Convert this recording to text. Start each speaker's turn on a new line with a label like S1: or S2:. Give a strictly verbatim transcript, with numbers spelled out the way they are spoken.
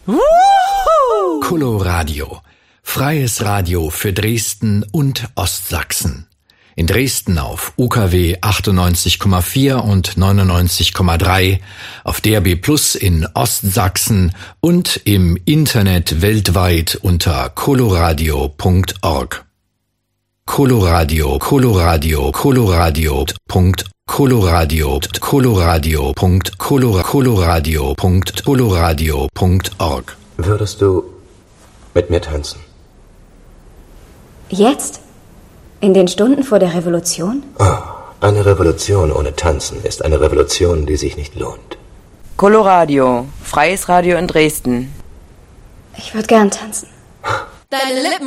S1: Coloradio. Freies Radio für Dresden und Ostsachsen. In Dresden auf U K W achtundneunzig Komma vier und neunundneunzig Komma drei, auf D A B Plus in Ostsachsen und im Internet weltweit unter coloradio punkt org. Coloradio, Coloradio, Coloradio. Coloradio, Coloradio. Coloradio. Coloradio punkt org.
S2: Würdest du mit mir tanzen?
S3: Jetzt? In den Stunden vor der Revolution?
S2: Oh, eine Revolution ohne Tanzen ist eine Revolution, die sich nicht lohnt.
S4: Coloradio, freies Radio in Dresden.
S3: Ich würde gern tanzen.
S5: Deine Lippen